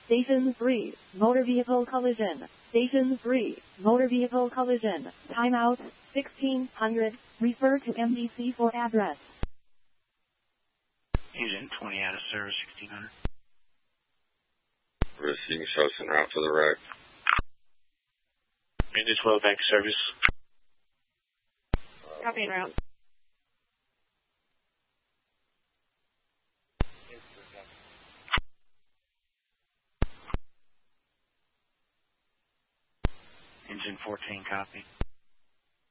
Station 3, motor vehicle collision. Station 3, motor vehicle collision. Timeout, 1600. Refer to MDC for address. Agent 20 out of service, 1600. Receiving shows en route to the wreck. Agent 12 back to service. Copy en route. Engine 14, copy.